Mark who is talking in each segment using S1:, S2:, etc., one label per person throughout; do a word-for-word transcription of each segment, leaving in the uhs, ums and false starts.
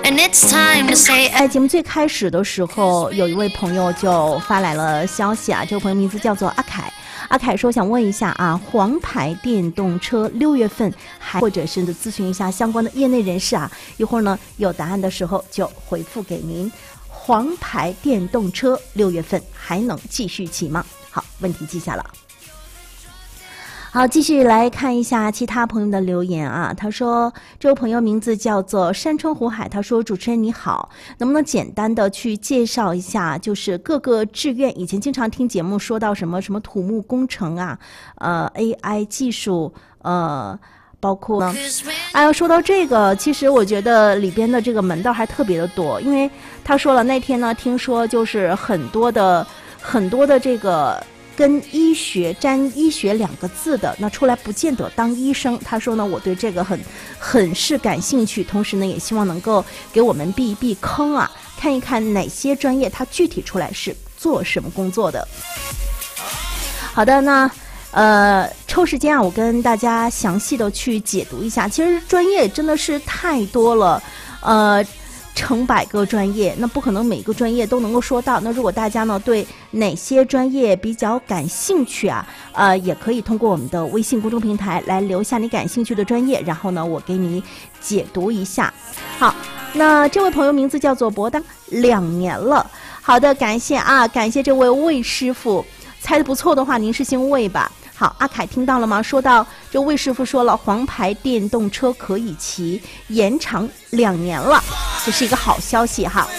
S1: 在节目最开始的时候，有一位朋友就发来了消息啊，这位朋友名字叫做阿凯。阿凯说想问一下啊，黄牌电动车六月份还或者是咨询一下相关的业内人士啊，一会儿呢有答案的时候就回复给您。黄牌电动车六月份还能继续骑吗？好，问题记下了。好，继续来看一下其他朋友的留言啊。他说，这位朋友名字叫做山川湖海，他说主持人你好，能不能简单的去介绍一下，就是各个志愿，以前经常听节目说到什么什么土木工程啊，呃 A I 技术，呃包括呢，哎呀，说到这个，其实我觉得里边的这个门道还特别的多，因为他说了那天呢，听说就是很多的很多的这个跟医学沾医学两个字的，那出来不见得当医生。他说呢，我对这个很很是感兴趣，同时呢，也希望能够给我们避一避坑啊，看一看哪些专业它具体出来是做什么工作的。好的，那呃，抽时间啊，我跟大家详细的去解读一下。其实专业真的是太多了，呃。成百个专业，那不可能每个专业都能够说到。那如果大家呢对哪些专业比较感兴趣啊，呃，也可以通过我们的微信公众平台来留下你感兴趣的专业，然后呢，我给你解读一下。好，那这位朋友名字叫做博当，两年了。好的，感谢啊，感谢这位魏师傅，猜的不错的话，您是姓魏吧？好，阿凯听到了吗？说到这魏师傅说了，黄牌电动车可以骑，延长两年了，这是一个好消息哈。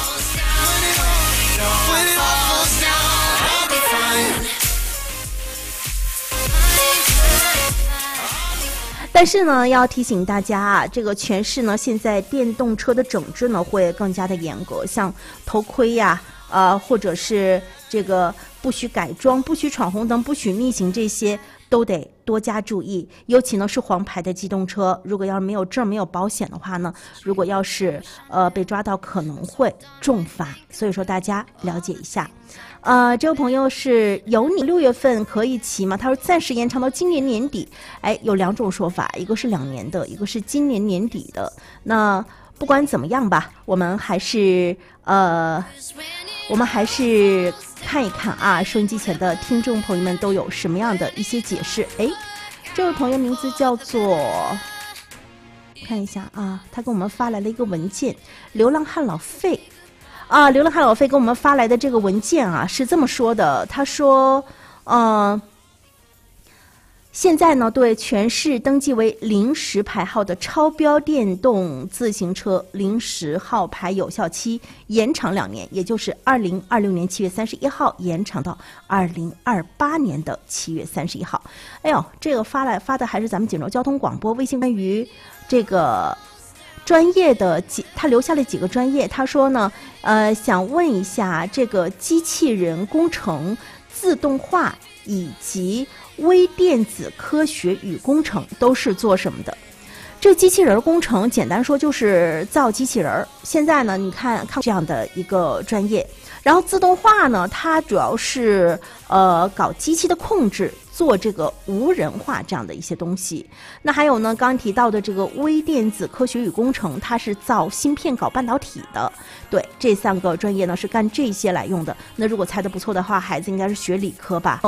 S1: 但是呢，要提醒大家啊，这个全市呢，现在电动车的整治呢会更加的严格，像头盔呀、啊，呃，或者是这个不许改装、不许闯红灯、不许逆行，这些都得多加注意。尤其呢是黄牌的机动车，如果要是没有证、没有保险的话呢，如果要是呃被抓到，可能会重罚。所以说大家了解一下。呃，这位朋友是有你六月份可以骑吗？他说暂时延长到今年年底。哎，有两种说法，一个是两年的，一个是今年年底的。那不管怎么样吧，我们还是呃，我们还是看一看啊，收音机前的听众朋友们都有什么样的一些解释。哎，这位朋友名字叫做，看一下啊，他给我们发来了一个文件，流浪汉老费。啊，流浪汉老费给我们发来的这个文件啊，是这么说的。他说，呃，现在呢，对全市登记为临时牌号的超标电动自行车临时号牌有效期延长两年，也就是二零二六年七月三十一号延长到二零二八年的七月三十一号。哎呦，这个发来发的还是咱们锦州交通广播微信关于这个专业的几，他留下了几个专业。他说呢，呃，想问一下，这个机器人工程、自动化以及微电子科学与工程都是做什么的？这机器人工程简单说就是造机器人。现在呢，你看看这样的一个专业。然后自动化呢，它主要是呃搞机器的控制，做这个无人化这样的一些东西。那还有呢，刚刚提到的这个微电子科学与工程，它是造芯片、搞半导体的。对，这三个专业呢是干这些来用的。那如果猜得不错的话，孩子应该是学理科吧？